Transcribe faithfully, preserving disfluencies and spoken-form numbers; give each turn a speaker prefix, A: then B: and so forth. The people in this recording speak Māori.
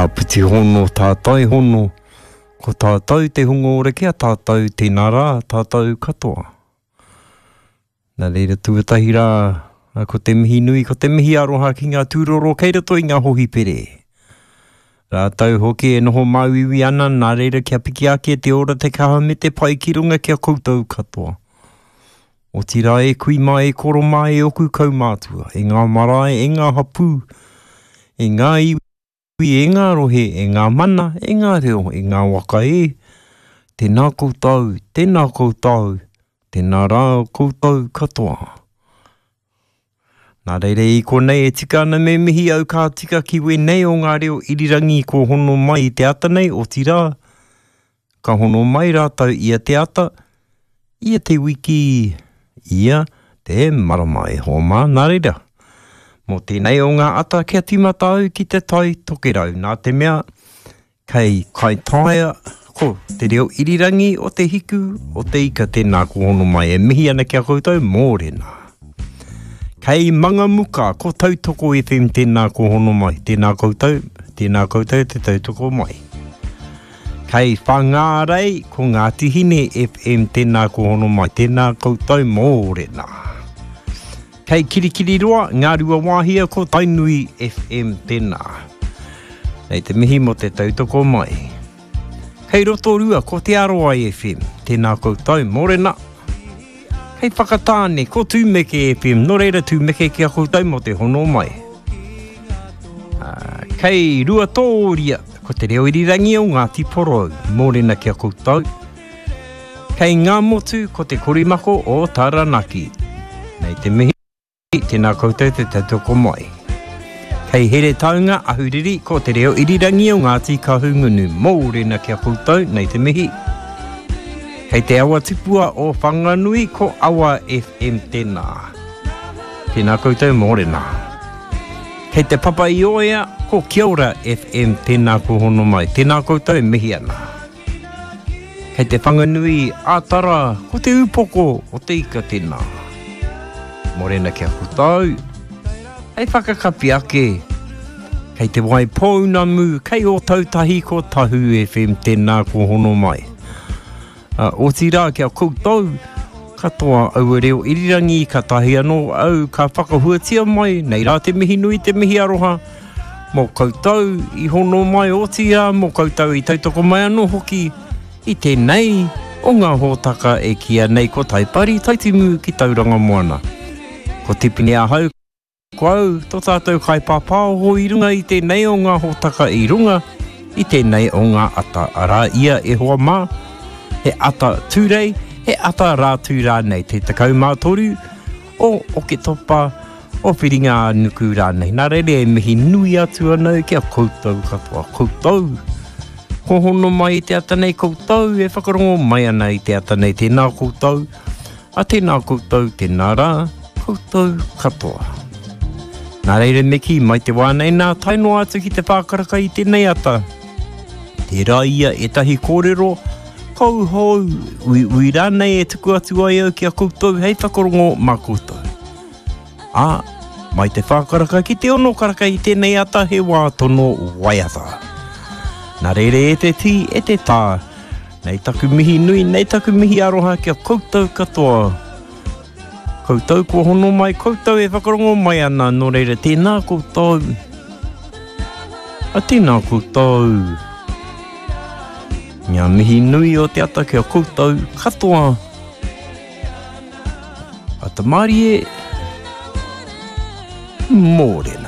A: Ka puti hono tātai hono. Ko tātou te hungo rekia, tātou te nara, tātou katoa. Nā reira tuatahi rā, ko te mihi nui, ko te mihi aroha ki ngā tūroro, kei rato i ngā hohi pere. Rā tau hoki e noho mauiwi ana, nā reira kia piki ake te ora te kaha me te pai ki runga kia koutou katoa. O tira e kui mai e koro mai e oku kaumātua, e ngā marae, e ngā hapū, e ngā iwi, e ngā rohe, e ngā mana, e ngā reo, e ngā waka e. Tēnā koutou, tēnā koutou, tēnā rā koutou katoa. Nā reire i konei e tika ana me mihi au kā tika ki wenei o ngā reo irirangi ko hono mai i te ata nei o tira. Ka hono mai rātau ia te ata, ia te wiki, ia te marama e homa nā reira. Mō tēnei o ngā ata kia timata au ki te tai tokerau. Nā te mea, kei kai taia, ko te reo irirangi o te hiku, o te ika tēnā ko hono mai e mihi ana kia koutou mōrena. Kei manga muka, ko tautoko F M tēnā ko hono mai, tēnā koutou, tēnā koutou te tautoko mai. Kei whangārei, ko ngā tihine F M tēnā ko hono mai, tēnā koutou mōrena. Kei kirikiri roa, ngā rua wāhia ko Tainui F M tēnā. Nei te mihi mo te tautoko mai. Kei Rotorua, ko te Aroa F M, tēnā koutou mōrena. Kei Whakatāne, ko Tūmeke F M, no reira Tūmeke kia koutou mo te hono mai. Uh, kei Ruatoria, ko te reo irirangi o ngā tiporo, mōrena kia koutou. Kei Ngā Motu, ko te korimako o Taranaki. Nei te mihi, tēnā koutou te tautoko mai. Kei Here Taunga ahuriri, ko te reo irirangi o ngā tika hungunu, mōrena kia koutou, nei te mihi. Kei te awa tipua o Whanganui, ko Awa F M tēnā. Tēnā koutou mōrena. Kei te Papa Ioea, ko Kiora F M tēnā ko hono mai, tēnā koutou mihi ana. Kei te Whanganui Ātara, ko te Upoko o te ika tēnā. Mōrena kia koutou. Hei whakakapi ake. Kei te Wai Pounamu, kei o tautahi ko Tahu F M tēnā ko hono mai. Uh, o tira kia koutou, katoa au reo irirangi, ka tahi anō au, ka whakahuatia mai, nei rā te mihi nui, te mihi aroha. Mō koutou i hono mai o tira, mō koutou i tautoko mai anō hoki, i tēnei o ngā hōtaka e kia nei ko taipari, taitimu ki tauranga moana. Ko tipini a hau, ko au, tō tātou kai pāpāo ho i runga i tēnei o ngā hōtaka i runga, i tēnei o ngā ata ara ia e hoa mā. He ata tūrei, he ata rā tūrā nei, te takau mātoru, o oke topa, o whiringa nuku rā nei. Nā reire e mihi nui atu anau kia koutou katoa, koutou. Ko hono mai i te ata nei koutou, e whakarongo mai ana i te ata nei tēnā koutou, a tēnā koutou, tēnā rā, koutou katoa. Nā reire meki, mai te wānei nā tainoa atu ki te whākaraka i tēnei ata. Te rā ia e tahi kōrero, kau hou, ui, ui rānei e tuku atu ai au kia koutou, hei whakarongo mā koutou. Ā, mai te whākaraka ki te ono karaka i tēnei ata he wā tono waiata. Nā reire e te ti, e te tā, nei taku mihi nui, nei taku mihi aroha kia koutou katoa. Koutou ko hono mai, koutou e whakarongo mai ana, no reire tēnā koutou. A tēnā koutou. Ngā mihi nui o te ata kia koutou katoa. A te Mārie, mōrena.